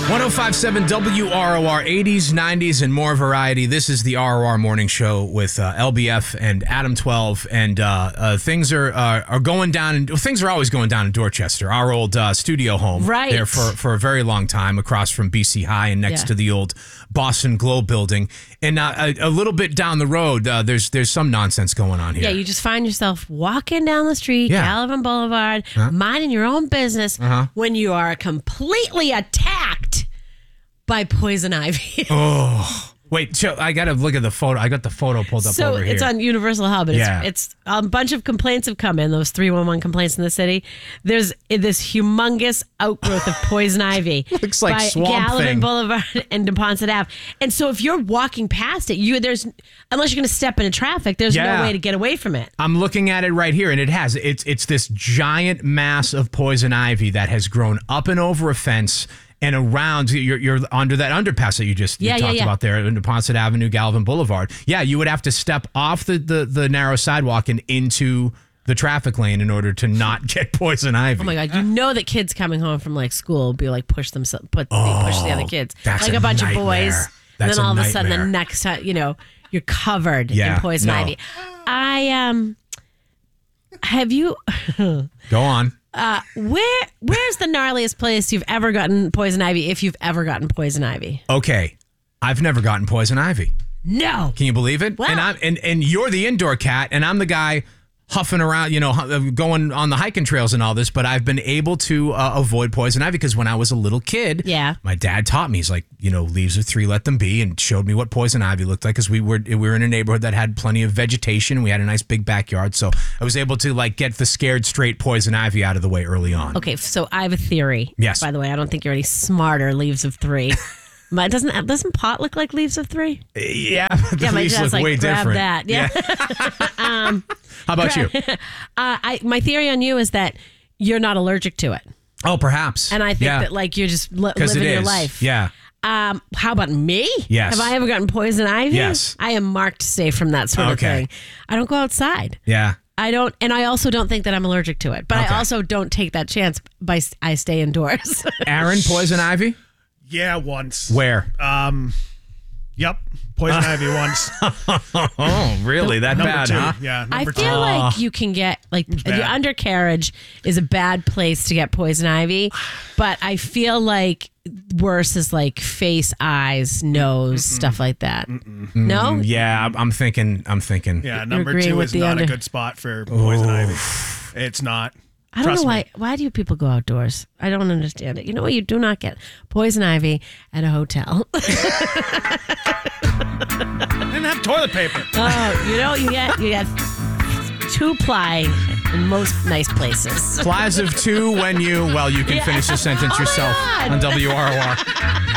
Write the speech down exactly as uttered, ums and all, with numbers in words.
one oh five point seven W R O R, eighties, nineties, and more variety. This is the R O R Morning Show with uh, L B F and Adam twelve. And uh, uh, things are uh, are going down. And well, things are always going down in Dorchester, our old uh, studio home. Right. There for, for a very long time, across from B C High and next Yeah. to the old Boston Globe building. And uh, a, a little bit down the road, uh, there's there's some nonsense going on here. Yeah, you just find yourself walking down the street, Yeah. Gallivan Boulevard, Huh? minding your own business Uh-huh. when you are completely attacked by poison ivy. Oh. Wait, so I got to look at the photo. I got the photo pulled up So over here. it's on Universal Hub, and Yeah. it's, it's a bunch of complaints have come in, those three one one complaints in the city. There's this humongous outgrowth of poison ivy. Looks like by Swamp Gallivan Thing. Boulevard and Neponset Ave. And so if you're walking past it, you there's unless you're going to step into traffic, there's Yeah. no way to get away from it. I'm looking at it right here, and it has it's it's this giant mass of poison ivy that has grown up and over a fence and around. You're, you're under that underpass that you just you Yeah, yeah, talked yeah. about there, Neponset Avenue, Gallivan Boulevard. Yeah, you would have to step off the, the, the narrow sidewalk and into the traffic lane in order to not get poison ivy. Oh my God! You know that kids coming home from like school will be like push themselves, put they push the other kids, that's like a a, bunch nightmare. of boys. That's and then a all of a sudden, the nightmare. next time, you know, you're covered Yeah, in poison no. ivy. I um, have you? Go on. Uh, where where's the gnarliest place you've ever gotten poison ivy? If you've ever gotten poison ivy, Okay, I've never gotten poison ivy. no. Can you believe it? Wow. And I'm and, and you're the indoor cat, and I'm the guy huffing around, you know, hu- going on the hiking trails and all this. But I've been able to uh, avoid poison ivy because when I was a little kid, Yeah. my dad taught me. He's like, you know, leaves of three, let them be, and showed me what poison ivy looked like because we were we were in a neighborhood that had plenty of vegetation. We had a nice big backyard, so I was able to like get the scared straight poison ivy out of the way early on. Okay, so I have a theory. Yes. By the way, I don't think you're any smarter. Leaves of three. My, doesn't doesn't pot look like leaves of three? Yeah, the Yeah, my leaves dad's look like, way grab different. that. Yeah. um, How about you? Uh, I my theory on you is that you're not allergic to it, Oh, perhaps. and I think yeah. that like you're just li- 'Cause living it your is. life. Yeah. Um, how about me? Yes. Have I ever gotten poison ivy? Yes. I am marked safe from that sort of Okay. thing. I don't go outside. Yeah. I don't, and I also don't think that I'm allergic to it. But Okay. I also don't take that chance by s- I stay indoors. Aaron, poison ivy? Yeah, once. Where? Um, yep, poison ivy once. Oh, really? That Number bad, two. huh? Yeah, I number feel two. like you can get like the bad. undercarriage is a bad place to get poison ivy, but I feel like worse is like face, eyes, nose, stuff like that. No, Yeah, I'm- I'm thinking. I'm thinking. Yeah, number agreeing two with is the not under- a good spot for poison Oh. ivy. It's not. I don't Trust know me. why. Why do people go outdoors? I don't understand it. You know what? You do not get poison ivy at a hotel. I didn't have toilet paper. Oh, you know you get you get two ply in most nice places. Plies of two when you, well, you can Yeah. finish the sentence Oh my yourself God. on W R O R.